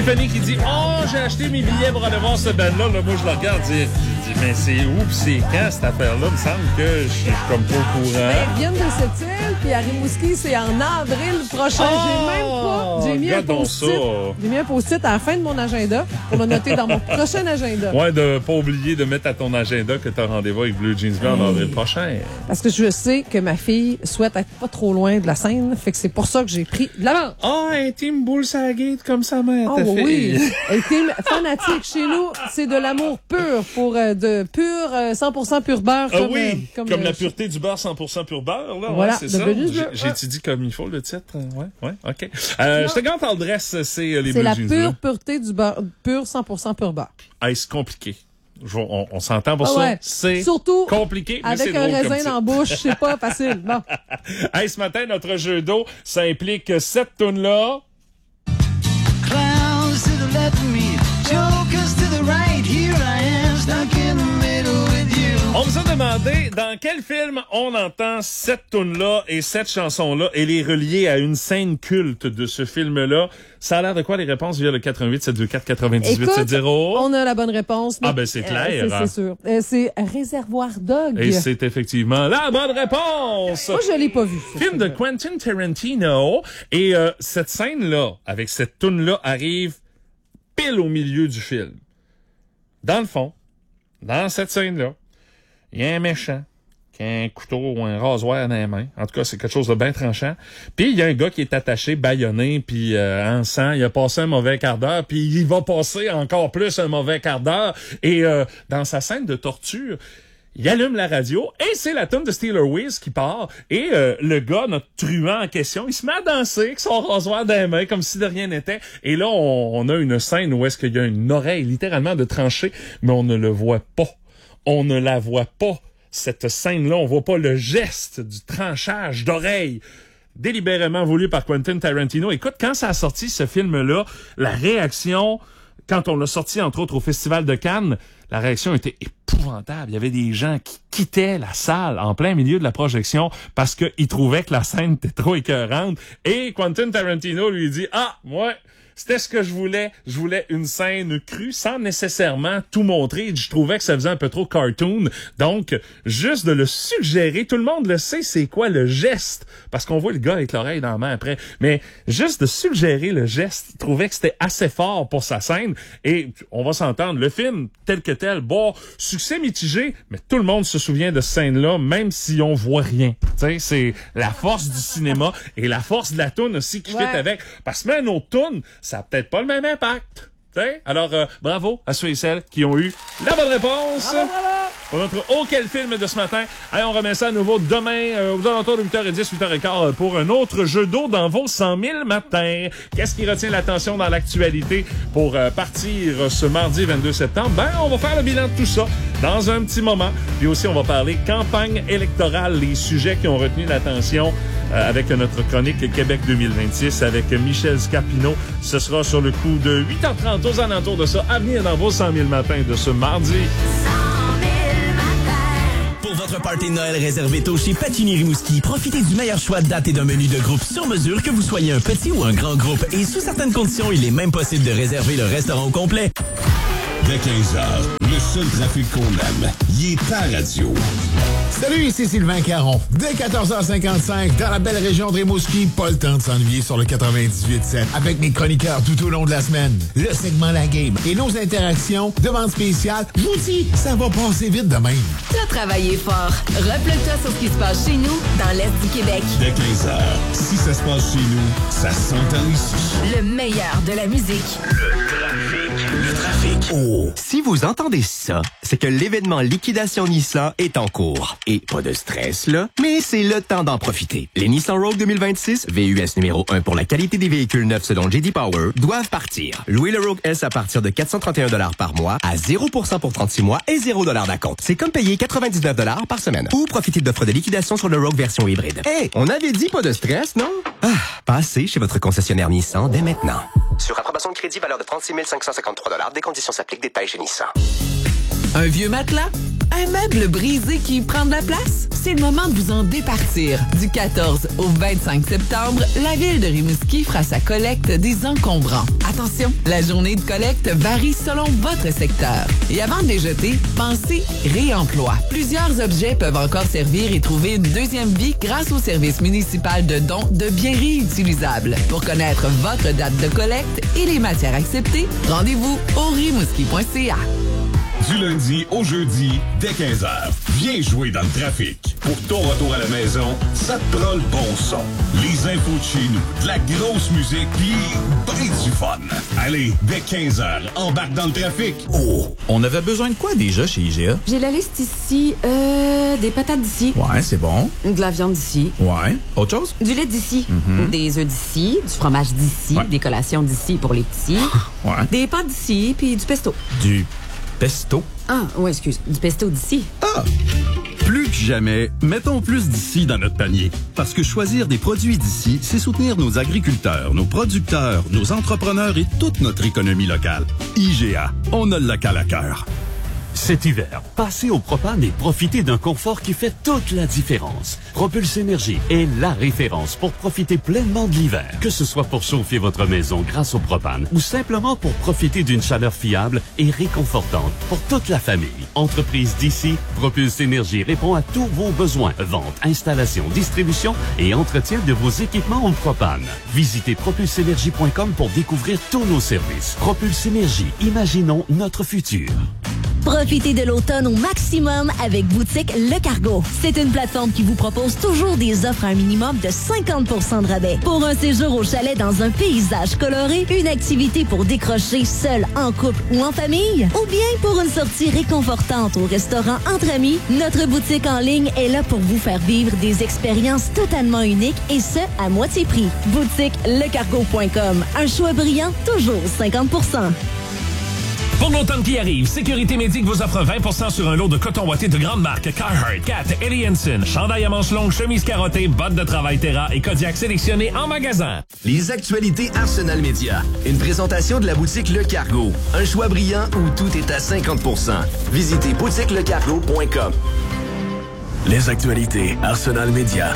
Tiffany qui dit « Oh, j'ai acheté mes billets pour aller voir ce band-là. » Là, moi, je le regarde et je dis « Mais c'est où pis c'est quand cette affaire-là? Il me semble que je suis comme pas au courant. » Ils viennent de cette île, puis à Rimouski, c'est en avril prochain. J'ai mis un post-it. J'ai mis un post-it à la fin de mon agenda pour le noter dans mon prochain agenda. Ouais, de pas oublier de mettre à ton agenda que tu as rendez-vous avec Bleu Jeans Blanc en avril prochain. Parce que je sais que ma fille souhaite être pas trop loin de la scène, fait que c'est pour ça que j'ai pris de l'avance. Ah, un team boule sa gate comme sa mère, ta fille. Oui, un team fanatique. Chez nous, c'est de l'amour pur pour de pur 100% pur beurre. Ah oui, comme la pureté du beurre 100% pur beurre. Là, voilà, ouais, c'est ça. J'ai dit comme il faut le titre. Ouais, OK. Je te garde en adresse, c'est les Bleu Jeans. C'est la pure pureté du beurre, pur 100% pur beurre. Ah, c'est compliqué. On s'entend pour ça. Ouais. C'est surtout compliqué, mais avec c'est un drôle raisin dans la bouche, c'est pas facile. Bon. Hey, ce matin, notre jeu d'eau, ça implique cette toune-là. Clowns to the left of me, jokers to the right. Here I am, stuck in the middle with you. On vous a demandé dans quel film on entend cette toune-là et cette chanson-là et les relier à une scène culte de ce film-là. Ça a l'air de quoi les réponses via le 88 724 98 70? On a la bonne réponse. Ah ben c'est clair. C'est sûr. C'est Réservoir Dog. Et c'est effectivement la bonne réponse. Moi je l'ai pas vu. Film de Quentin Tarantino et cette scène-là avec cette toune-là arrive pile au milieu du film. Dans le fond, dans cette scène-là, il y a un méchant qui a un couteau ou un rasoir dans les mains. En tout cas, c'est quelque chose de bien tranchant. Puis il y a un gars qui est attaché, bâillonné, puis en sang. Il a passé un mauvais quart d'heure, puis il va passer encore plus un mauvais quart d'heure. Et dans sa scène de torture, il allume la radio et c'est la tune de Steeler Wiz qui part. Et le gars, notre truand en question, il se met à danser avec son rasoir dans les mains comme si de rien n'était. Et là, on a une scène où est-ce qu'il y a une oreille littéralement de tranchée, mais on ne le voit pas. On ne la voit pas, cette scène-là. On voit pas le geste du tranchage d'oreille délibérément voulu par Quentin Tarantino. Écoute, quand ça a sorti, ce film-là, la réaction, quand on l'a sorti, entre autres, au Festival de Cannes, la réaction était épouvantable. Il y avait des gens qui quittaient la salle en plein milieu de la projection parce qu'ils trouvaient que la scène était trop écœurante. Et Quentin Tarantino lui dit « Ah, moi... c'était ce que je voulais. Je voulais une scène crue sans nécessairement tout montrer. Je trouvais que ça faisait un peu trop cartoon. Donc, juste de le suggérer, tout le monde le sait, c'est quoi le geste. Parce qu'on voit le gars avec l'oreille dans la main après. Mais juste de suggérer le geste, il trouvait que c'était assez fort pour sa scène. Et on va s'entendre, le film, tel que tel, bon, succès mitigé, mais tout le monde se souvient de cette scène-là, même si on voit rien. Tu sais, c'est la force du cinéma et la force de la toune aussi qui fit avec. Parce que même une autre toune, ça a peut-être pas le même impact. T'sais? Alors, bravo à ceux et celles qui ont eu la bonne réponse. Bravo. Pour notre « Oh, quel film » de ce matin. Allez, on remet ça à nouveau demain, aux alentours de 8h10, 8h15, pour un autre jeu d'eau dans vos 100 000 matins. Qu'est-ce qui retient l'attention dans l'actualité pour partir ce mardi 22 septembre? Ben, on va faire le bilan de tout ça dans un petit moment. Puis aussi, on va parler campagne électorale, les sujets qui ont retenu l'attention avec notre chronique Québec 2026 avec Michel Scarpino. Ce sera sur le coup de 8h30 aux alentours de ça, à venir dans vos 100 000 matins de ce mardi. Pour votre party de Noël réservé tôt chez Patini Rimouski, profitez du meilleur choix de date et d'un menu de groupe sur mesure, que vous soyez un petit ou un grand groupe. Et sous certaines conditions, il est même possible de réserver le restaurant au complet. Dès 15h, le seul trafic qu'on aime, il est à radio. Salut, ici Sylvain Caron. Dès 14h55, dans la belle région de Rimouski, pas le temps de s'ennuyer sur le 98.7 avec mes chroniqueurs tout au long de la semaine. Le segment La Game et nos interactions, demande spéciale, je vous dis, ça va passer vite de même. T'as travaillé fort. Replonge-toi sur ce qui se passe chez nous, dans l'Est du Québec. Dès 15h, si ça se passe chez nous, ça s'entend ici. Le meilleur de la musique. Le trafic. Oh! Si vous entendez ça, c'est que l'événement Liquidation Nissan est en cours. Et pas de stress, là, mais c'est le temps d'en profiter. Les Nissan Rogue 2026, VUS numéro 1 pour la qualité des véhicules neufs selon J.D. Power, doivent partir. Louez le Rogue S à partir de 431 $ par mois, à 0% pour 36 mois et 0 $ d'acompte. C'est comme payer 99 $ par semaine. Ou profitez d'offres de liquidation sur le Rogue version hybride. Hey, on avait dit pas de stress, non? Passez chez votre concessionnaire Nissan dès maintenant. Sur approbation de crédit, valeur de 36 553 $. Des conditions s'appliquent. Détails chez Nissan. Un vieux matelas? Un meuble brisé qui prend de la place? C'est le moment de vous en départir. Du 14 au 25 septembre, la ville de Rimouski fera sa collecte des encombrants. Attention, la journée de collecte varie selon votre secteur. Et avant de les jeter, pensez réemploi. Plusieurs objets peuvent encore servir et trouver une deuxième vie grâce au service municipal de dons de biens réutilisables. Pour connaître votre date de collecte et les matières acceptées, rendez-vous au rimouski.ca. Du lundi au jeudi, dès 15h. Viens jouer dans le trafic. Pour ton retour à la maison, ça te prend le bon son. Les infos de chez nous, de la grosse musique, pis ben du fun. Allez, dès 15h, embarque dans le trafic. Oh, on avait besoin de quoi déjà chez IGA? J'ai la liste ici. Des patates d'ici. Ouais, c'est bon. De la viande d'ici. Ouais. Autre chose? Du lait d'ici. Des œufs d'ici. Du fromage d'ici. Ouais. Des collations d'ici pour les petits. Ouais. Des pâtes d'ici, puis du pesto. Du pesto? Ah, ouais, excuse. Du pesto d'ici. Ah! Plus que jamais, mettons plus d'ici dans notre panier. Parce que choisir des produits d'ici, c'est soutenir nos agriculteurs, nos producteurs, nos entrepreneurs et toute notre économie locale. IGA, on a le local à cœur. Cet hiver, passez au propane et profitez d'un confort qui fait toute la différence. Propulse Énergie est la référence pour profiter pleinement de l'hiver. Que ce soit pour chauffer votre maison grâce au propane ou simplement pour profiter d'une chaleur fiable et réconfortante pour toute la famille. Entreprise d'ici, Propulse Énergie répond à tous vos besoins. Vente, installation, distribution et entretien de vos équipements en propane. Visitez propulseénergie.com pour découvrir tous nos services. Propulse Énergie, imaginons notre futur. Profitez de l'automne au maximum avec Boutique Le Cargo. C'est une plateforme qui vous propose toujours des offres à un minimum de 50% de rabais. Pour un séjour au chalet dans un paysage coloré, une activité pour décrocher seul, en couple ou en famille, ou bien pour une sortie réconfortante au restaurant entre amis, notre boutique en ligne est là pour vous faire vivre des expériences totalement uniques et ce, à moitié prix. BoutiqueLeCargo.com. Un choix brillant, toujours 50%. Pour l'automne qui arrive, Sécurité Médic vous offre 20% sur un lot de coton ouaté de grande marque Carhartt, Cat, Eddie Hansen, chandail à manches longues, chemise carottée, bottes de travail Terra et Kodiak sélectionnés en magasin. Les actualités Arsenal Média. Une présentation de la boutique Le Cargo. Un choix brillant où tout est à 50%. Visitez boutiquelecargo.com. Les actualités Arsenal Média.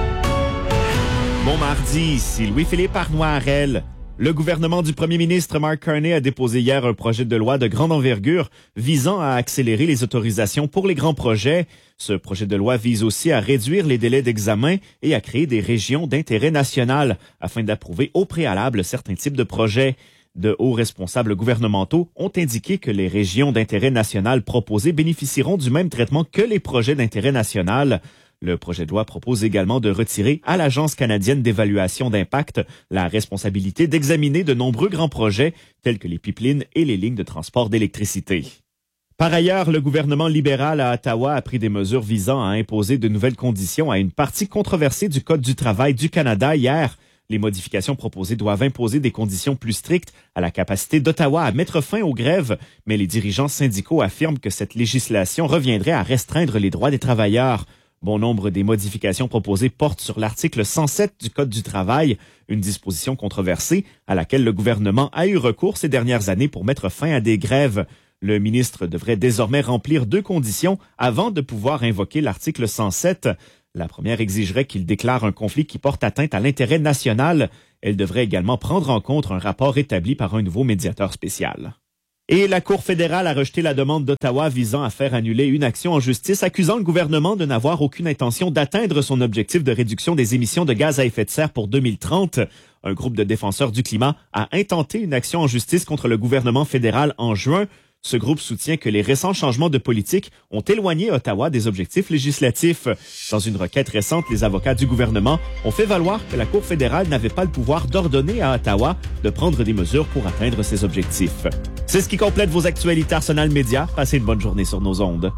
Bon mardi, ici Louis-Philippe Arnoirel. Le gouvernement du premier ministre Mark Carney a déposé hier un projet de loi de grande envergure visant à accélérer les autorisations pour les grands projets. Ce projet de loi vise aussi à réduire les délais d'examen et à créer des régions d'intérêt national afin d'approuver au préalable certains types de projets. De hauts responsables gouvernementaux ont indiqué que les régions d'intérêt national proposées bénéficieront du même traitement que les projets d'intérêt national. Le projet de loi propose également de retirer à l'Agence canadienne d'évaluation d'impact la responsabilité d'examiner de nombreux grands projets tels que les pipelines et les lignes de transport d'électricité. Par ailleurs, le gouvernement libéral à Ottawa a pris des mesures visant à imposer de nouvelles conditions à une partie controversée du Code du travail du Canada hier. Les modifications proposées doivent imposer des conditions plus strictes à la capacité d'Ottawa à mettre fin aux grèves, mais les dirigeants syndicaux affirment que cette législation reviendrait à restreindre les droits des travailleurs. Bon nombre des modifications proposées portent sur l'article 107 du Code du travail, une disposition controversée à laquelle le gouvernement a eu recours ces dernières années pour mettre fin à des grèves. Le ministre devrait désormais remplir 2 conditions avant de pouvoir invoquer l'article 107. La première exigerait qu'il déclare un conflit qui porte atteinte à l'intérêt national. Elle devrait également prendre en compte un rapport établi par un nouveau médiateur spécial. Et la Cour fédérale a rejeté la demande d'Ottawa visant à faire annuler une action en justice accusant le gouvernement de n'avoir aucune intention d'atteindre son objectif de réduction des émissions de gaz à effet de serre pour 2030. Un groupe de défenseurs du climat a intenté une action en justice contre le gouvernement fédéral en juin. Ce groupe soutient que les récents changements de politique ont éloigné Ottawa des objectifs législatifs. Dans une requête récente, les avocats du gouvernement ont fait valoir que la Cour fédérale n'avait pas le pouvoir d'ordonner à Ottawa de prendre des mesures pour atteindre ses objectifs. C'est ce qui complète vos actualités Arsenal Média. Passez une bonne journée sur nos ondes.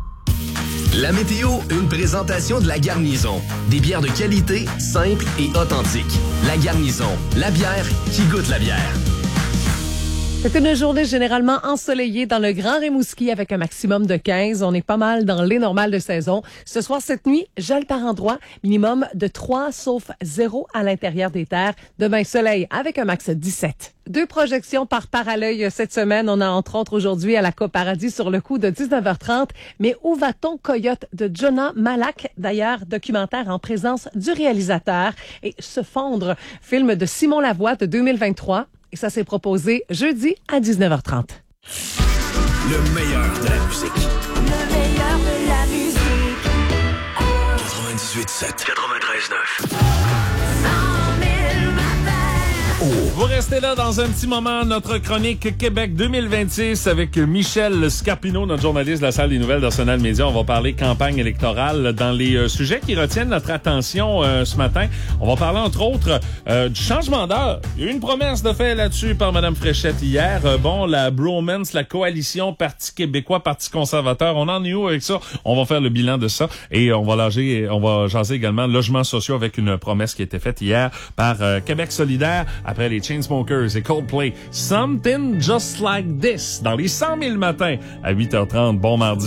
La météo, une présentation de La Garnison. Des bières de qualité, simples et authentiques. La Garnison, la bière qui goûte la bière. C'est une journée généralement ensoleillée dans le Grand Rimouski avec un maximum de 15. On est pas mal dans les normales de saison. Ce soir, cette nuit, gel par endroits, minimum de 3 sauf 0 à l'intérieur des terres. Demain, soleil avec un max de 17. 2 projections par parallèle cette semaine. On a entre autres aujourd'hui à la Coupe Paradis sur le coup de 19h30. Mais où va-t-on, Coyote de Jonah Malak? D'ailleurs, documentaire en présence du réalisateur. Et Se fondre, film de Simon Lavoie de 2023. Et ça s'est proposé jeudi à 19h30. Le meilleur de la musique. Le meilleur de la musique. 98.7. 93.9. Vous restez là dans un petit moment, notre chronique Québec 2026 avec Michel Scarpino, notre journaliste de la salle des nouvelles d'Arsenal Média. On va parler campagne électorale dans les sujets qui retiennent notre attention ce matin. On va parler entre autres du changement d'heure. Il y a eu une promesse de fait là-dessus par Mme Fréchette hier. La bromance, la coalition Parti québécois, Parti conservateur, on en est où avec ça? On va faire le bilan de ça et on va jaser également logements sociaux avec une promesse qui a été faite hier par Québec solidaire après les Chainsmokers et Coldplay. Something Just Like This dans les 100 000 matins à 8h30. Bon mardi.